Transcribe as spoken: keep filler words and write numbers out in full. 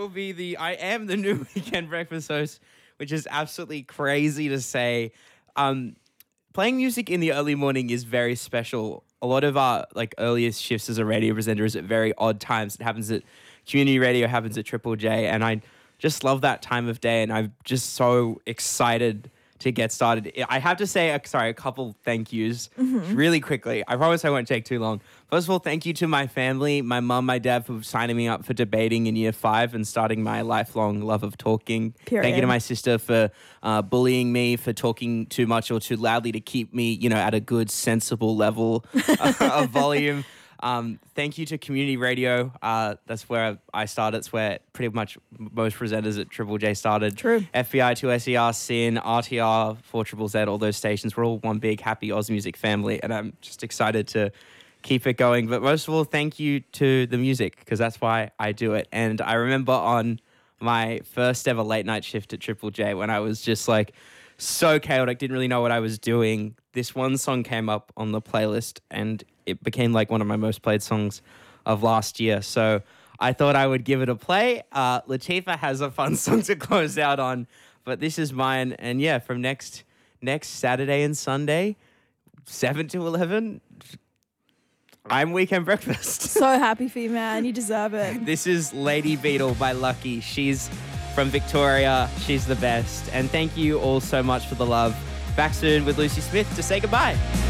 will be the, I am the new Weekend Breakfast host, which is absolutely crazy to say. Um, playing music in the early morning is very special. A lot of our like earliest shifts as a radio presenter is at very odd times. It happens at community radio, happens at Triple J, and I just love that time of day, and I'm just so excited to get started. I have to say, uh, sorry, a couple thank yous mm-hmm. really quickly. I promise I won't take too long. First of all, thank you to my family, my mum, my dad for signing me up for debating in year five and starting my lifelong love of talking. Period. Thank you to my sister for uh, bullying me, for talking too much or too loudly to keep me, you know, at a good, sensible level of volume. Um, thank you to community radio. Uh, that's where I started. It's where pretty much most presenters at Triple J started. True. F B I, two S E R, S I N, R T R, four Z Z Z, all those stations. We're all one big happy Oz music family, and I'm just excited to keep it going. But most of all, thank you to the music, because that's why I do it. And I remember on my first ever late night shift at Triple J when I was just like so chaotic, didn't really know what I was doing. This one song came up on the playlist and it became like one of my most played songs of last year. So I thought I would give it a play. Uh, Latifah has a fun song to close out on, but this is mine. And yeah, from next next Saturday and Sunday, seven to eleven, I'm Weekend Breakfast. So happy for you, man. You deserve it. This is Lady Beetle by Lucky. She's from Victoria. She's the best. And thank you all so much for the love. Back soon with Lucy Smith to say goodbye.